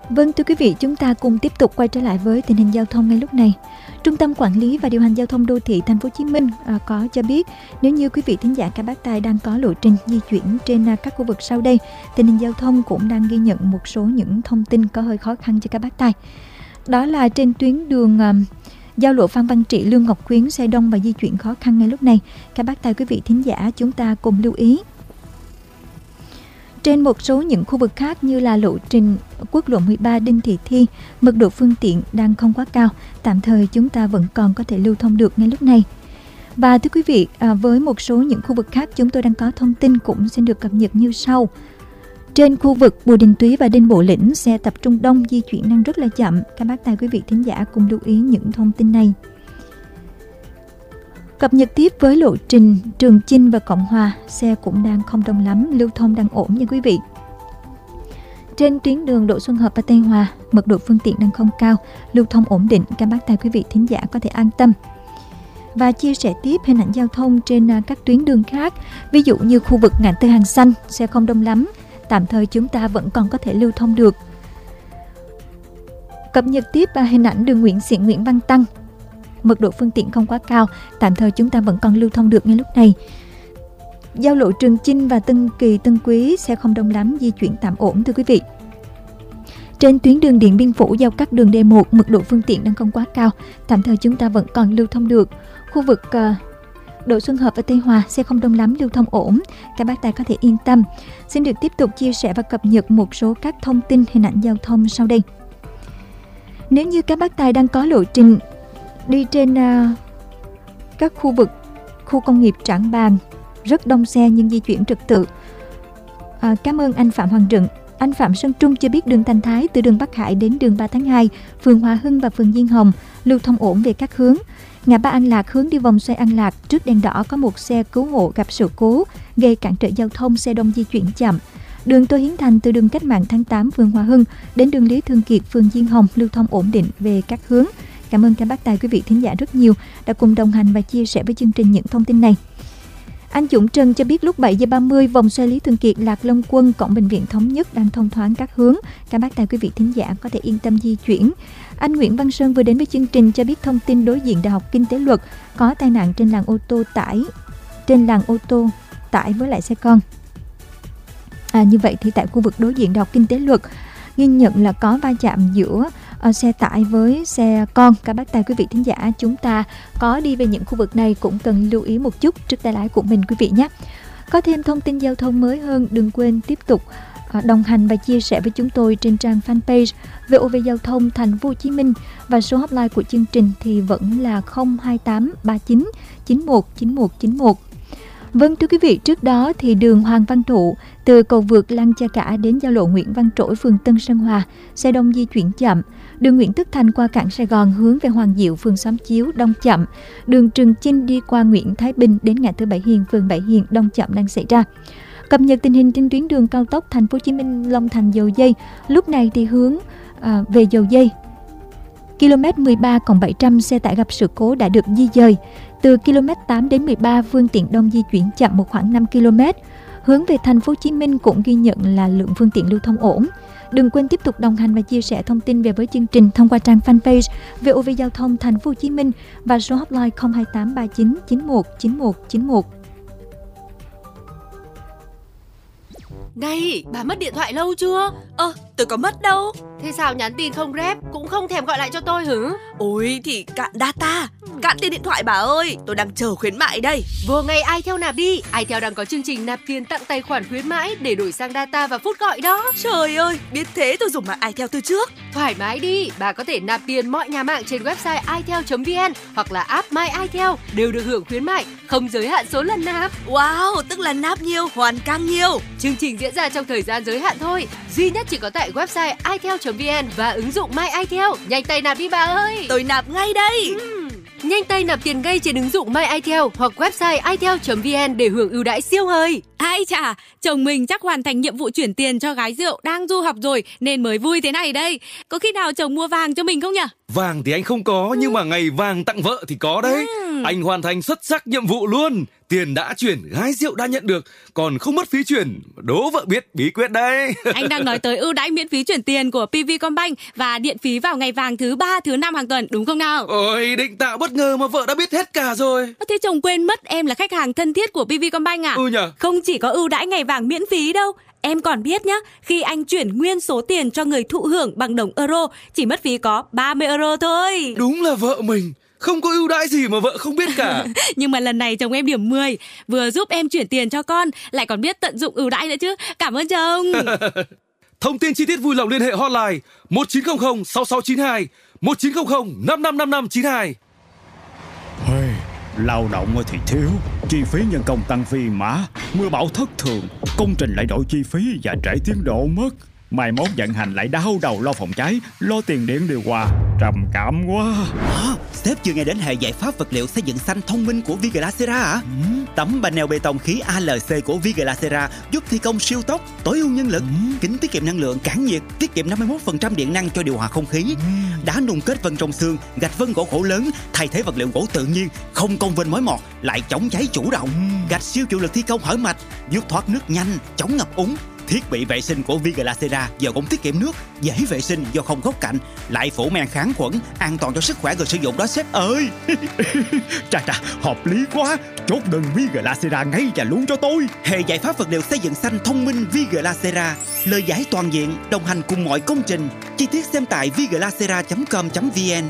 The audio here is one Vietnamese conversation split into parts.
Vâng, thưa quý vị, chúng ta cùng tiếp tục quay trở lại với tình hình giao thông ngay lúc này. Trung tâm Quản lý và Điều hành Giao thông Đô thị Thành phố Hồ Chí Minh có cho biết nếu như quý vị thính giả cả bác tài đang có lộ trình di chuyển trên các khu vực sau đây, tình hình giao thông cũng đang ghi nhận một số những thông tin có hơi khó khăn cho các bác tài. Đó là trên tuyến đường giao lộ Phan Văn Trị, Lương Ngọc Khuyến xe đông và di chuyển khó khăn ngay lúc này. Các bác tài quý vị thính giả chúng ta cùng lưu ý. Trên một số những khu vực khác như là lộ trình quốc lộ 13 Đinh Thị Thi, mật độ phương tiện đang không quá cao, tạm thời chúng ta vẫn còn có thể lưu thông được ngay lúc này. Và thưa quý vị, với một số những khu vực khác chúng tôi đang có thông tin cũng xin được cập nhật như sau. Trên khu vực Bùi Đình Túy và Đinh Bộ Lĩnh, xe tập trung đông, di chuyển đang rất là chậm. Các bác tài quý vị thính giả cùng lưu ý những thông tin này. Cập nhật tiếp với lộ trình Trường Chinh và Cộng Hòa, xe cũng đang không đông lắm, lưu thông đang ổn nha quý vị. Trên tuyến đường Đỗ Xuân Hợp và Tây Hòa, mật độ phương tiện đang không cao, lưu thông ổn định, các bác tài quý vị thính giả có thể an tâm. Và chia sẻ tiếp hình ảnh giao thông trên các tuyến đường khác, ví dụ như khu vực ngã tư Hàng Xanh, xe không đông lắm, tạm thời chúng ta vẫn còn có thể lưu thông được. Cập nhật tiếp hình ảnh đường Nguyễn Xiển, Nguyễn Văn Tăng, mật độ phương tiện không quá cao, tạm thời chúng ta vẫn còn lưu thông được ngay lúc này. Giao lộ Trường Chinh và Tân Kỳ, Tân Quý xe không đông lắm, di chuyển tạm ổn thưa quý vị. Trên tuyến đường Điện Biên Phủ giao cắt đường D1, mật độ phương tiện đang không quá cao, tạm thời chúng ta vẫn còn lưu thông được. Khu vực Đỗ Xuân Hợp và Tây Hòa xe không đông lắm, lưu thông ổn, các bác tài có thể yên tâm. Xin được tiếp tục chia sẻ và cập nhật một số các thông tin hình ảnh giao thông sau đây. Nếu như các bác tài đang có lộ trình đi trên các khu vực khu công nghiệp Trảng Bàng, rất đông xe nhưng di chuyển trật tự. Cảm ơn anh Phạm Hoàng Rựng. Anh Phạm Sơn Trung cho biết đường Thành Thái từ đường Bắc Hải đến đường 3 tháng 2, phường Hòa Hưng và phường Diên Hồng lưu thông ổn về các hướng. Ngã ba An Lạc hướng đi vòng xoay An Lạc, trước đèn đỏ có một xe cứu hộ gặp sự cố gây cản trở giao thông, xe đông di chuyển chậm. Đường Tô Hiến Thành từ đường Cách mạng tháng 8 phường Hòa Hưng đến đường Lý Thương Kiệt phường Diên Hồng lưu thông ổn định về các hướng. Cảm ơn các bác tài quý vị thính giả rất nhiều đã cùng đồng hành và chia sẻ với chương trình những thông tin này. Anh Dũng Trần cho biết lúc 7 giờ 30 vòng xoay Lý Thường Kiệt, Lạc Long Quân, cổng bệnh viện Thống Nhất đang thông thoáng các hướng. Các bác tài quý vị thính giả có thể yên tâm di chuyển. Anh Nguyễn Văn Sơn vừa đến với chương trình cho biết thông tin đối diện Đại học Kinh tế Luật có tai nạn trên làn ô tô tải với lại xe con. Như vậy thì tại khu vực đối diện Đại học Kinh tế Luật ghi nhận là có va chạm giữa xe tải với xe con. Các bác tài quý vị thính giả chúng ta có đi về những khu vực này cũng cần lưu ý một chút trước tay lái của mình quý vị nhé. Có thêm thông tin giao thông mới hơn, đừng quên tiếp tục đồng hành và chia sẻ với chúng tôi trên trang fanpage VOV Giao thông Thành phố Hồ Chí Minh, và số hotline của chương trình thì vẫn là 028 39 91 91 91. Vâng thưa quý vị, trước đó thì đường Hoàng Văn Thụ từ cầu vượt Lăng Cha Cả đến giao lộ Nguyễn Văn Trỗi, phường Tân Sơn Hòa, xe đông di chuyển chậm. Đường Nguyễn Tất Thành qua cảng Sài Gòn hướng về Hoàng Diệu, phường Xóm Chiếu, đông chậm. Đường Trường Chinh đi qua Nguyễn Thái Bình đến ngã tư Bảy Hiền, phường Bảy Hiền, đông chậm đang xảy ra. Cập nhật tình hình trên tuyến đường cao tốc Thành phố Hồ Chí Minh Long Thành Dầu Dây, lúc này thì hướng về Dầu Dây km 13+700 xe tải gặp sự cố đã được di dời. Từ km 8 đến 13 phương tiện đông di chuyển chậm một khoảng 5 km. Hướng về Thành phố Hồ Chí Minh cũng ghi nhận là lượng phương tiện lưu thông ổn. Đừng quên tiếp tục đồng hành và chia sẻ thông tin về với chương trình thông qua trang fanpage VOV Giao thông Thành phố Hồ Chí Minh và số hotline 028 39 91 91 91. Này, bà mất điện thoại lâu chưa? Tôi có mất đâu. Thế sao nhắn tin không rep, cũng không thèm gọi lại cho tôi hử? Ôi thì cạn data, cạn tiền điện thoại bà ơi. Tôi đang chờ khuyến mại đây. Vô ngay iTel nạp đi. iTel đang có chương trình nạp tiền tặng tài khoản khuyến mãi để đổi sang data và phút gọi đó. Trời ơi, biết thế tôi dùng mạng iTel từ trước. Thoải mái đi, bà có thể nạp tiền mọi nhà mạng trên website itel.vn hoặc là app My iTel đều được hưởng khuyến mại, không giới hạn số lần nạp. Wow, tức là nạp nhiều, hoàn càng nhiều. Chương trình diễn ra trong thời gian giới hạn thôi, duy nhất chỉ có tại website itel.vn và ứng dụng My iTel. Nhanh tay nạp đi bà ơi. Tôi nạp ngay đây. Nhanh tay nạp tiền ngay trên ứng dụng My iTel hoặc website itel.vn để hưởng ưu đãi siêu hời. Ai chà, chồng mình chắc hoàn thành nhiệm vụ chuyển tiền cho gái rượu đang du học rồi nên mới vui thế này đây. Có khi nào chồng mua vàng cho mình không nhỉ? Vàng thì anh không có, nhưng mà ngày vàng tặng vợ thì có đấy. Anh hoàn thành xuất sắc nhiệm vụ luôn. Tiền đã chuyển, gái rượu đã nhận được, còn không mất phí chuyển. Đố vợ biết bí quyết đấy. Anh đang nói tới ưu đãi miễn phí chuyển tiền của PVcombank và điện phí vào ngày vàng thứ 3, thứ 5 hàng tuần, đúng không nào? Ôi, định tạo bất ngờ mà vợ đã biết hết cả rồi. Thế chồng quên mất em là khách hàng thân thiết của PVcombank à? Nhờ. Không chỉ có ưu đãi ngày vàng miễn phí đâu. Em còn biết nhá, khi anh chuyển nguyên số tiền cho người thụ hưởng bằng đồng euro, chỉ mất phí có 30 euro thôi. Đúng là vợ mình, không có ưu đãi gì mà vợ không biết cả. Nhưng mà lần này chồng em điểm 10, vừa giúp em chuyển tiền cho con, lại còn biết tận dụng ưu đãi nữa chứ. Cảm ơn chồng. Thông tin chi tiết vui lòng liên hệ hotline 1900 6692 1900 555592. Hey, lao động thì thiếu, chi phí nhân công tăng phi mã, mưa bão thất thường, công trình lại đổi chi phí và trễ tiến độ mất. Mai mốt vận hành lại đau đầu lo phòng cháy, lo tiền điện điều hòa, trầm cảm quá. Sếp chưa nghe đến hệ giải pháp vật liệu xây dựng xanh thông minh của Viglacera hả? Tấm panel bê tông khí ALC của Viglacera giúp thi công siêu tốc, tối ưu nhân lực, kính tiết kiệm năng lượng, cản nhiệt, tiết kiệm 51% điện năng cho điều hòa không khí. Đá nung kết vân trong xương, gạch vân gỗ khổ lớn, thay thế vật liệu gỗ tự nhiên, không công vênh mối mọt, lại chống cháy chủ động. Gạch siêu chịu lực thi công hở mạch, giúp thoát nước nhanh, chống ngập úng. Thiết bị vệ sinh của Viglacera giờ cũng tiết kiệm nước, dễ vệ sinh do không góc cạnh, lại phủ men kháng khuẩn, an toàn cho sức khỏe người sử dụng đó sếp ơi. Chà, hợp lý quá. Chốt đơn Viglacera ngay và luôn cho tôi. Hệ giải pháp vật liệu xây dựng xanh thông minh Viglacera, lời giải toàn diện, đồng hành cùng mọi công trình. Chi tiết xem tại viglacera.com.vn.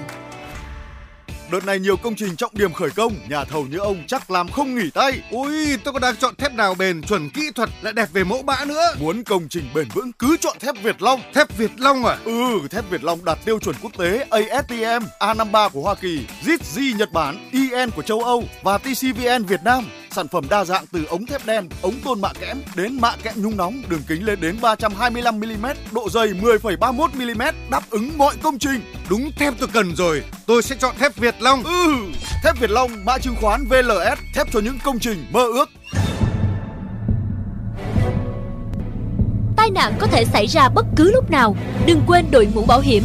Đợt này nhiều công trình trọng điểm khởi công, nhà thầu như ông chắc làm không nghỉ tay. Ui, tôi còn đang chọn thép nào bền, chuẩn kỹ thuật, lại đẹp về mẫu mã nữa. Muốn công trình bền vững cứ chọn thép Việt Long. Thép Việt Long à? Thép Việt Long đạt tiêu chuẩn quốc tế ASTM, A53 của Hoa Kỳ, JITG Nhật Bản, EN của châu Âu và TCVN Việt Nam. Sản phẩm đa dạng từ ống thép đen, ống tôn mạ kẽm đến mạ kẽm nhung nóng, đường kính lên đến 325 mm, độ dày 10,31 mm, đáp ứng mọi công trình. Đúng thép tôi cần rồi, tôi sẽ chọn thép Việt Long. Thép Việt Long, mã chứng khoán VLS, thép cho những công trình mơ ước. Tai nạn có thể xảy ra bất cứ lúc nào, đừng quên đội mũ bảo hiểm.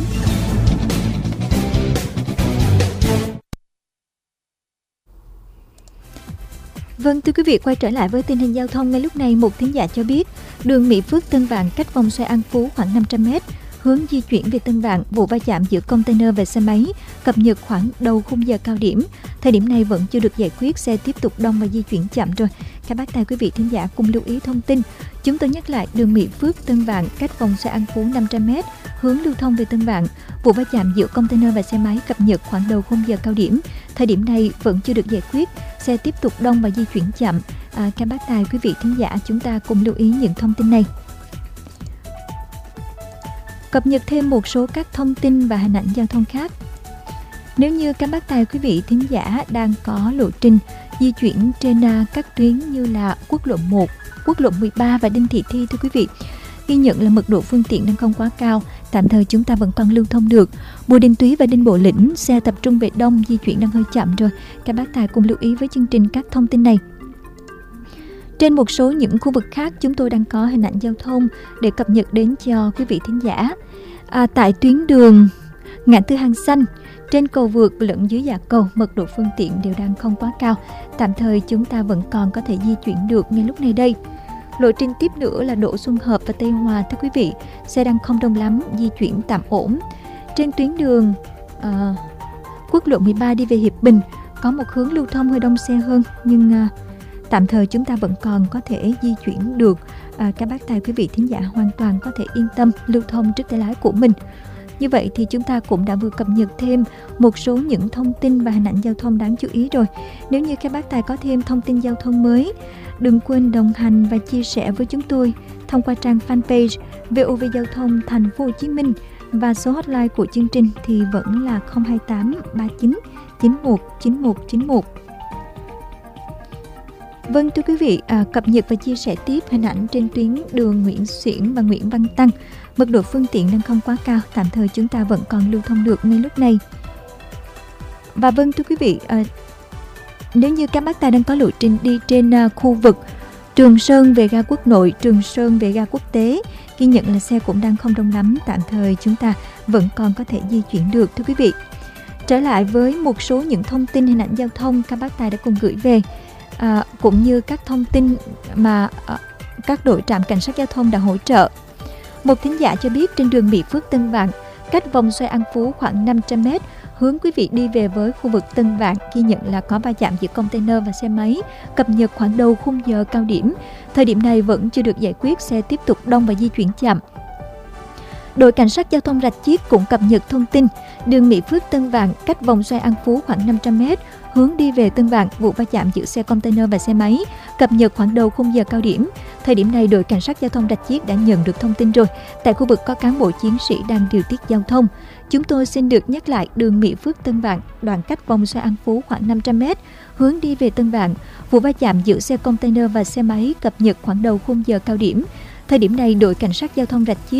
Vâng, thưa quý vị, quay trở lại với tình hình giao thông ngay lúc này. Một thính giả cho biết, đường Mỹ Phước Tân Vạn cách vòng xoay An Phú khoảng 500m, hướng di chuyển về Tân Vạn, vụ va chạm giữa container và xe máy cập nhật khoảng đầu khung giờ cao điểm. Thời điểm này vẫn chưa được giải quyết, xe tiếp tục đông và di chuyển chậm rồi. Các bác tài quý vị thính giả cùng lưu ý thông tin. Chúng tôi nhắc lại, đường Mỹ Phước Tân Vạn cách vòng xoay An Phú 500m, hướng lưu thông về Tân Vạn, vụ va chạm giữa container và xe máy cập nhật khoảng đầu khung giờ cao điểm. Thời điểm này vẫn chưa được giải quyết, xe tiếp tục đông và di chuyển chậm. Các bác tài quý vị thính giả chúng ta cùng lưu ý những thông tin này. Cập nhật thêm một số các thông tin và hình ảnh giao thông khác. Nếu như các bác tài quý vị thính giả đang có lộ trình di chuyển trên các tuyến như là quốc lộ 1, quốc lộ 13 và Đinh Thị Thi, thưa quý vị, ghi nhận là mật độ phương tiện đang không quá cao, tạm thời chúng ta vẫn còn lưu thông được. Bùi Đình Túy và Đinh Bộ Lĩnh, xe tập trung về đông, di chuyển đang hơi chậm rồi. Các bác tài cùng lưu ý với chương trình các thông tin này. Trên một số những khu vực khác, chúng tôi đang có hình ảnh giao thông để cập nhật đến cho quý vị thính giả. Tại tuyến đường ngã tư Hàng Xanh, trên cầu vượt lẫn dưới dạ cầu, mật độ phương tiện đều đang không quá cao. Tạm thời chúng ta vẫn còn có thể di chuyển được ngay lúc này đây. Lộ trình tiếp nữa là Đỗ Xuân Hợp và Tây Hòa, thưa quý vị, xe đang không đông lắm, di chuyển tạm ổn. Trên tuyến đường quốc lộ 13 đi về Hiệp Bình, có một hướng lưu thông hơi đông xe hơn, nhưng tạm thời chúng ta vẫn còn có thể di chuyển được. Các bác tài quý vị thính giả hoàn toàn có thể yên tâm lưu thông trước tay lái của mình. Như vậy thì chúng ta cũng đã vừa cập nhật thêm một số những thông tin và hình ảnh giao thông đáng chú ý rồi. Nếu như các bác tài có thêm thông tin giao thông mới, đừng quên đồng hành và chia sẻ với chúng tôi thông qua trang fanpage VOV Giao thông Thành phố Hồ Chí Minh, và số hotline của chương trình thì vẫn là 028 39 91 91 91. Vâng, thưa quý vị, cập nhật và chia sẻ tiếp hình ảnh trên tuyến đường Nguyễn Xiển và Nguyễn Văn Tăng. Mật độ phương tiện đang không quá cao, tạm thời chúng ta vẫn còn lưu thông được ngay lúc này. Và vâng, thưa quý vị, nếu như các bác tài đang có lộ trình đi trên khu vực Trường Sơn về ga Quốc Nội, Trường Sơn về ga Quốc Tế, ghi nhận là xe cũng đang không đông lắm, tạm thời chúng ta vẫn còn có thể di chuyển được thưa quý vị. Trở lại với một số những thông tin hình ảnh giao thông các bác tài đã cùng gửi về, cũng như các thông tin mà các đội trạm cảnh sát giao thông đã hỗ trợ. Một thính giả cho biết trên đường Mỹ Phước Tân Vạn, cách vòng xoay An Phú khoảng 500m, hướng quý vị đi về với khu vực Tân Vạn, ghi nhận là có va chạm giữa container và xe máy, cập nhật khoảng đầu khung giờ cao điểm. Thời điểm này vẫn chưa được giải quyết, xe tiếp tục đông và di chuyển chậm. Đội cảnh sát giao thông Rạch Chiếc cũng cập nhật thông tin đường Mỹ Phước Tân Vạn, cách vòng xoay An Phú khoảng 500m, hướng đi về Tân Vạn, vụ va chạm giữa xe container và xe máy, cập nhật khoảng đầu khung giờ cao điểm. Thời điểm này, đội cảnh sát giao thông Rạch Chiếc đã nhận được thông tin rồi. Tại khu vực có cán bộ chiến sĩ đang điều tiết giao thông. Chúng tôi xin được nhắc lại đường Mỹ Phước Tân Vạn, đoạn cách vòng xoay An Phú khoảng 500m, hướng đi về Tân Vạn, vụ va chạm giữa xe container và xe máy, cập nhật khoảng đầu khung giờ cao điểm. Thời điểm này, đội cảnh sát giao thông Rạch Chiếc